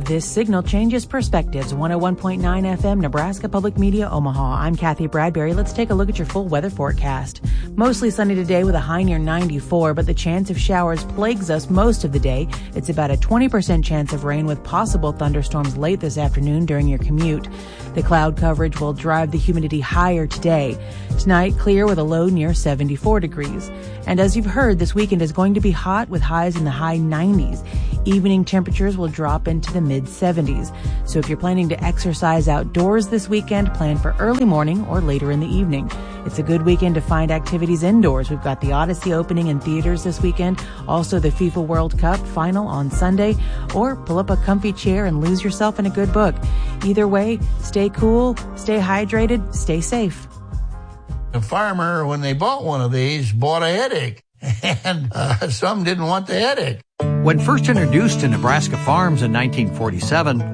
This signal changes perspectives. 101.9 FM, Nebraska Public Media, Omaha. I'm Kathy Bradbury. Let's take a look at your full weather forecast. Mostly sunny today with a high near 94, but the chance of showers plagues us most of the day. It's about a 20% chance of rain with possible thunderstorms late this afternoon during your commute. The cloud coverage will drive the humidity higher today. Tonight, clear with a low near 74 degrees. And as you've heard, this weekend is going to be hot with highs in the high 90s. Evening temperatures will drop into the mid-70s. So if you're planning to exercise outdoors this weekend, plan for early morning or later in the evening. It's a good weekend to find activities indoors. We've got the Odyssey opening in theaters this weekend, also the FIFA World Cup final on Sunday, or pull up a comfy chair and lose yourself in a good book. Either way, stay cool, stay hydrated, stay safe. A farmer, when they bought one of these, bought a headache, and some didn't want the headache. When first introduced to Nebraska farms in 1947,